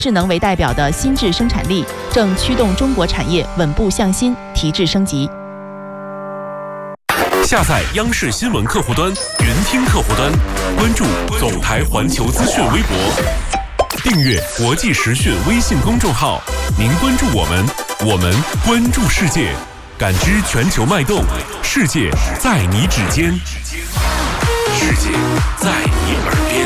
智能为代表的新质生产力正驱动中国产业稳步向新、提质升级。 下载央视新闻客户端、云听客户端，关注总台环球资讯微博，订阅国际时讯微信公众号。您关注我们，我们关注世界，感知全球脉动，世界在你指尖，世界在你耳边。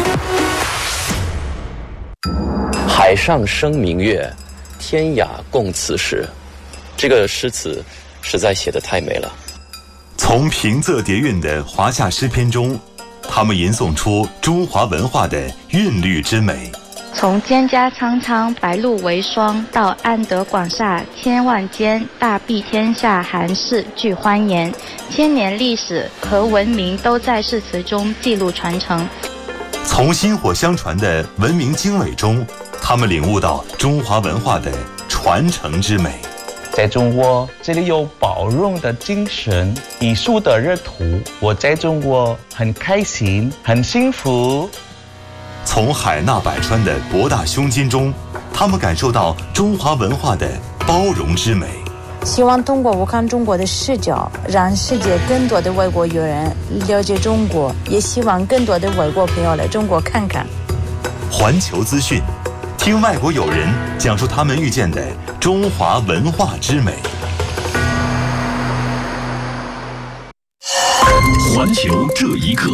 海上生明月，天涯共此时。这个诗词实在写得太美了。 从平仄叠韵的华夏诗篇中，他们吟诵出中华文化的韵律之美。 从蒹葭苍苍，白露为霜，到安得广厦千万间，大庇天下寒士俱欢颜。千年历史和文明都在诗词中记录传承。 从薪火相传的文明经纬中，他们领悟到中华文化的传承之美。 在中国，这里有包容的精神，艺术的热土。我在中国很开心，很幸福。 从海纳百川的博大胸襟中，他们感受到中华文化的包容之美。 希望通过我看中国的视角，让世界更多的外国友人了解中国，也希望更多的外国朋友来中国看看。 环球资讯，听外国友人讲述他们遇见的中华文化之美。 环球这一刻。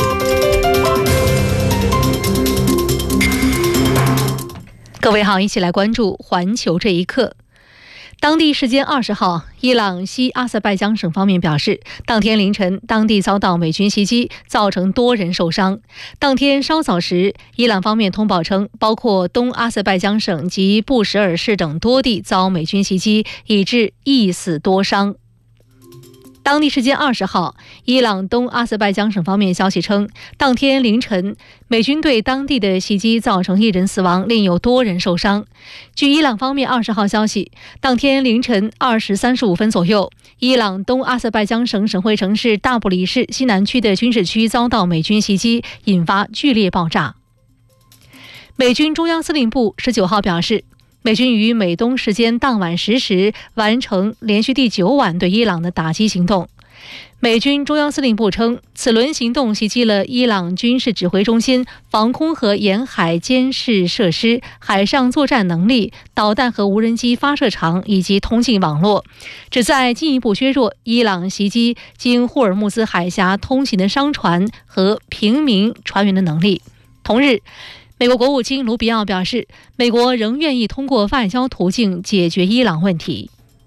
各位好，一起来关注环球这一刻。当地时间20号，伊朗西阿塞拜疆省方面表示，当天凌晨当地遭到美军袭击，造成多人受伤。当天稍早时，伊朗方面通报称，包括东阿塞拜疆省及布什尔市等多地遭美军袭击，以致1死多伤。当地时间20号，伊朗东阿塞拜疆省方面消息称，当天凌晨，美军对当地的袭击造成1人死亡，另有多人受伤。据伊朗方面20号消息，当天凌晨20时35分左右，伊朗东阿塞拜疆省省会城市大布里市西南区的军事区遭到美军袭击，引发剧烈爆炸。美军中央司令部19号表示，美军于美东时间当晚10时完成连续第9晚对伊朗的打击行动。美军中央司令部称，此轮行动袭击了伊朗军事指挥中心、防空和沿海监视设施、海上作战能力、导弹和无人机发射场以及通信网络，旨在进一步削弱伊朗袭击经霍尔木兹海峡通行的商船和平民船员的能力。同日，美国国务卿卢比奥表示，美国仍愿意通过外交途径解决伊朗问题。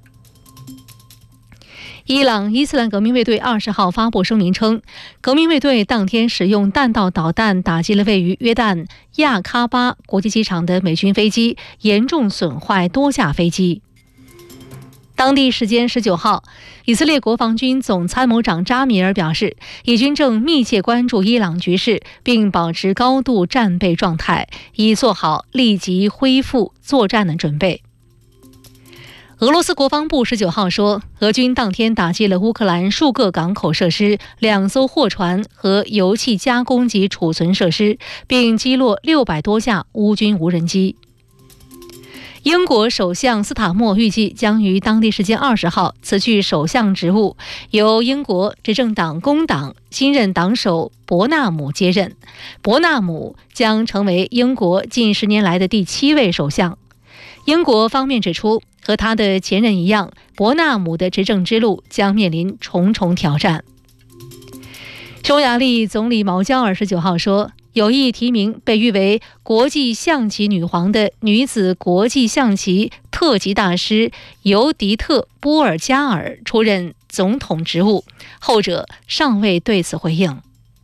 伊朗伊斯兰革命卫队20号发布声明称，革命卫队当天使用弹道导弹打击了位于约旦亚喀巴国际机场的美军飞机，严重损坏多架飞机。当地时间19号，以色列国防军总参谋长扎米尔表示，以军正密切关注伊朗局势，并保持高度战备状态，以做好立即恢复作战的准备。俄罗斯国防部19号说，俄军当天打击了乌克兰数个港口设施、2艘货船和油气加工及储存设施，并击落600多架乌军无人机。英国首相斯塔默预计将于当地时间20号辞去首相职务，由英国执政党工党新任党首伯纳姆接任。伯纳姆将成为英国近10年来的第7位首相。英国方面指出，和他的前任一样，伯纳姆的执政之路将面临重重挑战。匈牙利总理毛焦尔19号说，有意提名被誉为国际象棋女皇的女子国际象棋特级大师尤迪特·波尔加尔出任总统职务，后者尚未对此回应。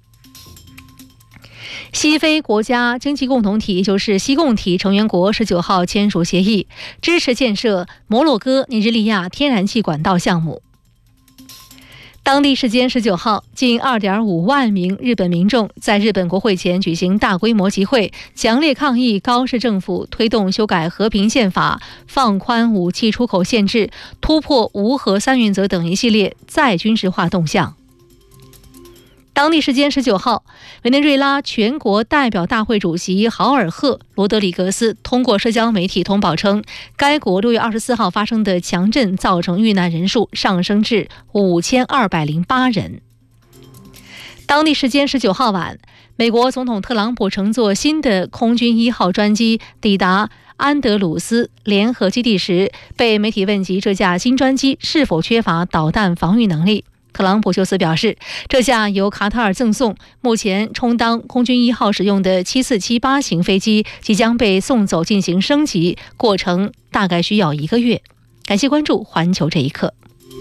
西非国家经济共同体，也就是西共体成员国19号签署协议，支持建设摩洛哥尼日利亚天然气管道项目。当地时间19号，近 2.5 万名日本民众在日本国会前举行大规模集会，强烈抗议高市政府推动修改和平宪法、放宽武器出口限制、突破无核三原则等一系列再军事化动向。 当地时间19号，委内瑞拉全国代表大会主席豪尔赫·罗德里格斯通过社交媒体通报称，该国6月24号发生的强震造成遇难人数上升至5208人。当地时间19号晚，美国总统特朗普乘坐新的空军1号专机抵达安德鲁斯联合基地时，被媒体问及这架新专机是否缺乏导弹防御能力。特朗普就此表示，这架由卡塔尔赠送、目前充当空军1号使用的7478型飞机即将被送走进行升级，过程大概需要1个月。感谢关注环球这一刻。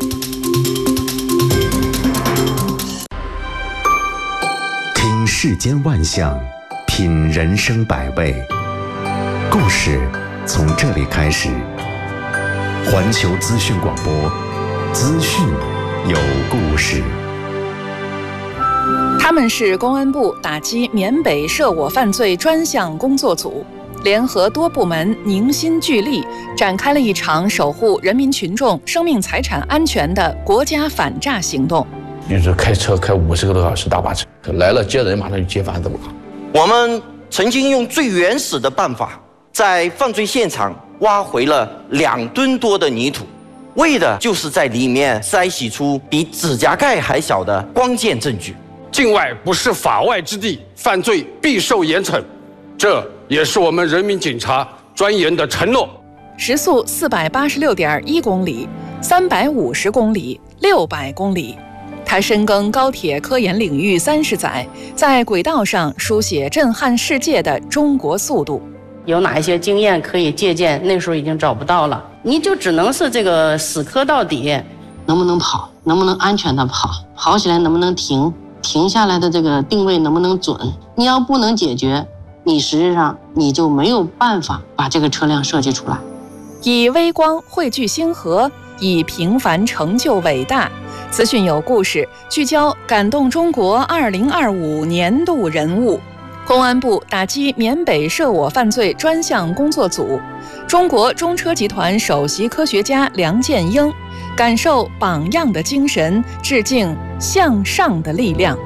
听世间万象，品人生百味，故事从这里开始。环球资讯广播，资讯有故事。 他们是公安部打击缅北涉我犯罪专项工作组，联合多部门凝心聚力，展开了一场守护人民群众生命财产安全的国家反诈行动。 你说开车开50个多小时大巴车来了，接人马上就接犯，怎么搞？ 我们曾经用最原始的办法，在犯罪现场挖回了2吨多的泥土，为的就是在里面筛洗出比指甲盖还小的关键证据。 境外不是法外之地，犯罪必受严惩，这也是我们人民警察专员的承诺。 时速486.1公里、350公里、600公里，他深耕高铁科研领域30载，在轨道上书写震撼世界的中国速度。 有哪一些经验可以借鉴？那时候已经找不到了，你就只能是这个死磕到底，能不能跑，能不能安全的跑，跑起来能不能停，停下来的这个定位能不能准。你要不能解决，你实际上你就没有办法把这个车辆设计出来。 以微光汇聚星河，以平凡成就伟大。资讯有故事，聚焦感动中国2025年度人物。公安部打击缅北涉我犯罪专项工作组，中国中车集团首席科学家梁建英，感受榜样的精神，致敬向上的力量。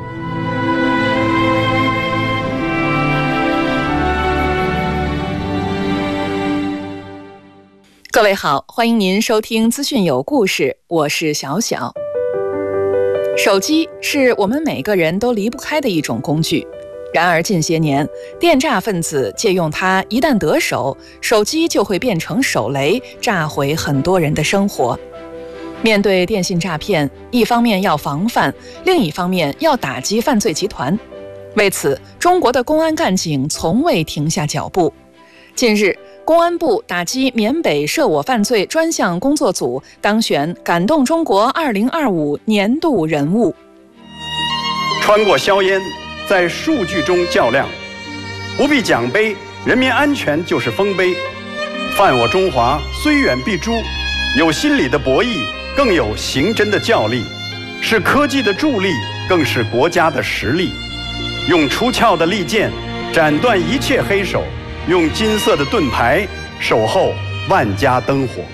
各位好，欢迎您收听资讯有故事，我是小小。手机是我们每个人都离不开的一种工具。然而近些年，电诈分子借用它，一旦得手，手机就会变成手雷，炸毁很多人的生活。面对电信诈骗，一方面要防范，另一方面要打击犯罪集团。为此，中国的公安干警从未停下脚步。近日，公安部打击缅北涉我犯罪专项工作组当选感动中国2025年度人物。 穿过硝烟，在数据中较量，不必奖杯，人民安全就是丰碑。犯我中华，虽远必诛，有心理的博弈，更有刑侦的较力，是科技的助力，更是国家的实力。用出鞘的利剑斩断一切黑手，用金色的盾牌守候万家灯火。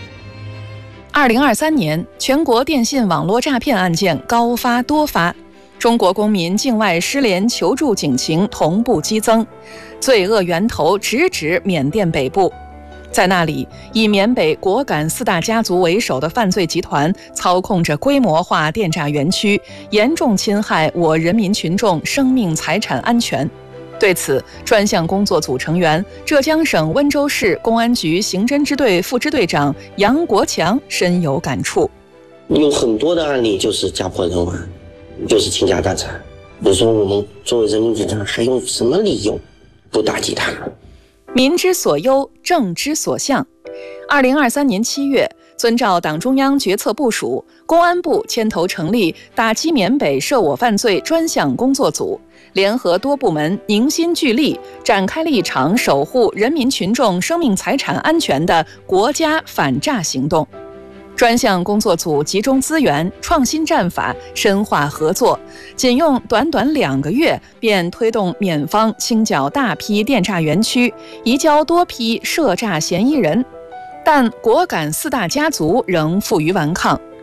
2023年，全国电信网络诈骗案件高发多发，中国公民境外失联求助警情同步激增，罪恶源头直指缅甸北部。在那里，以缅北果敢4大家族为首的犯罪集团操控着规模化电诈园区，严重侵害我人民群众生命财产安全。对此，专项工作组成员、浙江省温州市公安局刑侦支队副支队长杨国强深有感触。 有很多的案例就是家破人亡，就是倾家荡产。你说我们作为人民警察还有什么理由不打击他？ 民之所忧，政之所向。2023年7月，遵照党中央决策部署，公安部牵头成立打击缅北涉我犯罪专项工作组，联合多部门凝心聚力，展开了一场守护人民群众生命财产安全的国家反诈行动。专项工作组集中资源，创新战法，深化合作，仅用短短2个月，便推动缅方清剿大批电诈园区，移交多批涉诈嫌疑人。但果敢4大家族仍负隅顽抗。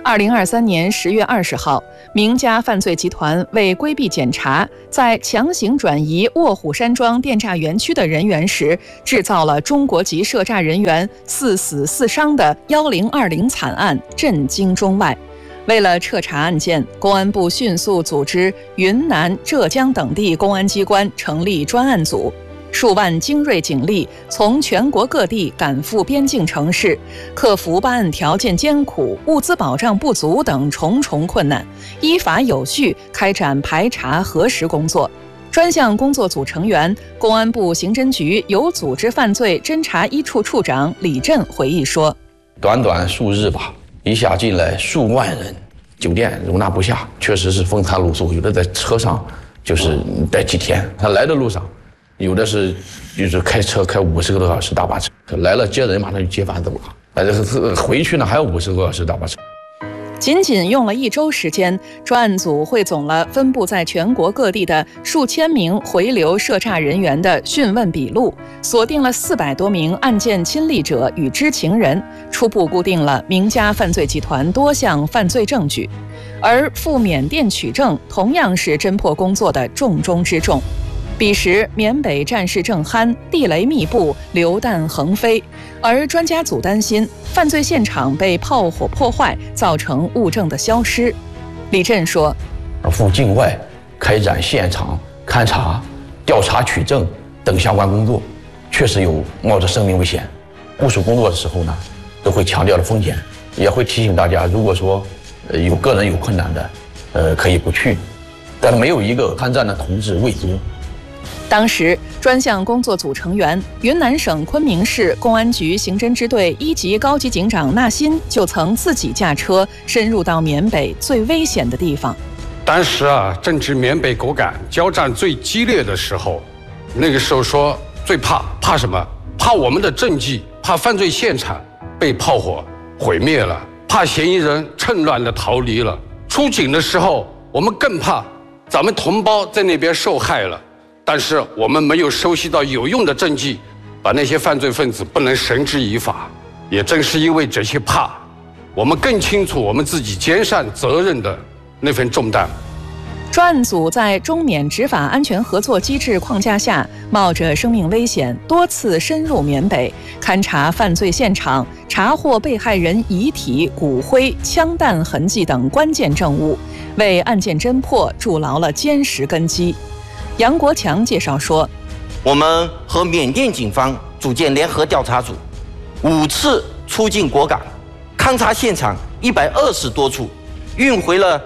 2023年10月20号，名家犯罪集团为规避检查，在强行转移卧虎山庄电诈园区的人员时，制造了中国籍涉诈人员4死4伤的1020惨案，震惊中外。为了彻查案件，公安部迅速组织云南、浙江等地公安机关成立专案组。数万精锐警力从全国各地赶赴边境城市，克服办案条件艰苦、物资保障不足等重重困难，依法有序开展排查核实工作。专项工作组成员、公安部刑侦局有组织犯罪侦查一处处长李振回忆说：“ 短短数日吧，一下进来数万人，酒店容纳不下，确实是风餐露宿，有的在车上就是待几天，他来的路上。”有的是就是开车开50个多小时大巴车，来了接人马上就接返走了，回去呢还有50个多小时大巴车。 仅仅用了1周时间，专案组汇总了分布在全国各地的数千名回流涉诈人员的讯问笔录，锁定了400多名案件亲历者与知情人，初步固定了名家犯罪集团多项犯罪证据。而赴缅甸取证同样是侦破工作的重中之重。彼时缅北战事正酣，地雷密布，榴弹横飞，而专家组担心犯罪现场被炮火破坏，造成物证的消失。李振说：“ 赴境外开展现场勘查、调查取证等相关工作，确实有冒着生命危险。部署工作的时候呢，都会强调了风险，也会提醒大家，如果说有个人有困难的，可以不去，但是没有一个参战的同志畏缩。” 当时，专项工作组成员、云南省昆明市公安局刑侦支队1级高级警长纳新就曾自己驾车深入到缅北最危险的地方。 当时正值缅北果敢交战最激烈的时候，那个时候说最怕什么？怕我们的政绩，怕犯罪现场被炮火毁灭了，怕嫌疑人趁乱的逃离了。出警的时候，我们更怕咱们同胞在那边受害了。但是我们没有收集到有用的证据，把那些犯罪分子不能绳之以法。也正是因为这些怕，我们更清楚我们自己肩上责任的那份重担。 专案组在中缅执法安全合作机制框架下，冒着生命危险，多次深入缅北，勘查犯罪现场，查获被害人遗体、骨灰、枪弹痕迹等关键证物，为案件侦破筑牢了坚实根基。杨国强介绍说：“ 我们和缅甸警方组建联合调查组，5次出境果敢，勘查现场120多处，运回了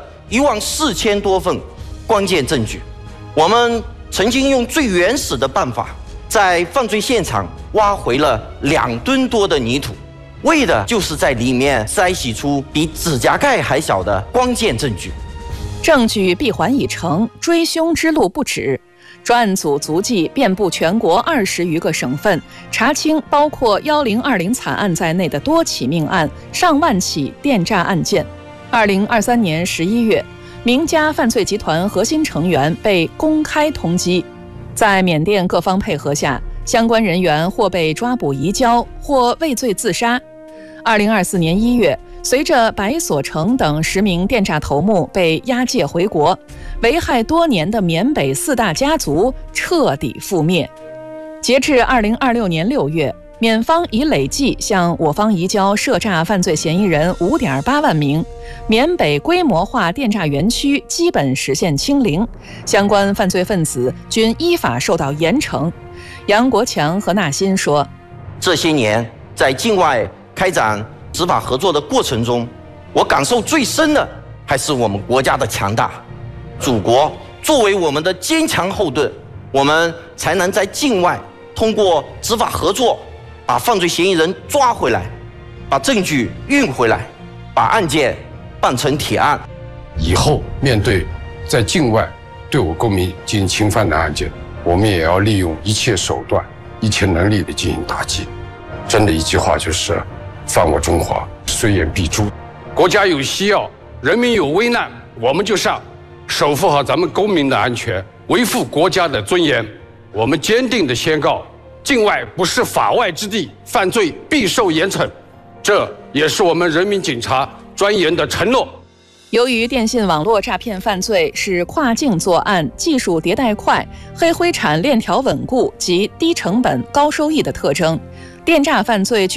14000多份关键证据。我们曾经用最原始的办法，在犯罪现场挖回了2吨多的泥土，为的就是在里面筛洗出比指甲盖还小的关键证据。 证据闭环已成，追凶之路不止。专案组足迹遍布全国20余个省份，查清包括1020惨案在内的多起命案，上万起电诈案件。2023年11月，名家犯罪集团核心成员被公开通缉。在缅甸各方配合下，相关人员或被抓捕移交，或畏罪自杀。2024年1月，随着白所成等10名电诈头目被押解回国，危害多年的缅北4大家族彻底覆灭。截至2026年6月，缅方已累计向我方移交涉诈犯罪嫌疑人5.8万名，缅北规模化电诈园区基本实现清零，相关犯罪分子均依法受到严惩。杨国强和纳新说：“ 这些年在境外开展执法合作的过程中，我感受最深的还是我们国家的强大。祖国作为我们的坚强后盾，我们才能在境外通过执法合作，把犯罪嫌疑人抓回来，把证据运回来，把案件办成铁案。 以后面对在境外对我公民进行侵犯的案件，我们也要利用一切手段、一切能力的进行打击。真的一句话就是：犯我中华，虽远必诛。国家有需要，人民有危难，我们就上，守护好咱们公民的安全，维护国家的尊严。我们坚定地宣告：境外不是法外之地，犯罪必受严惩。这也是我们人民警察专员的承诺。 由于电信网络诈骗犯罪是跨境作案，技术迭代快，黑灰产链条稳固及低成本高收益的特征，电诈犯罪具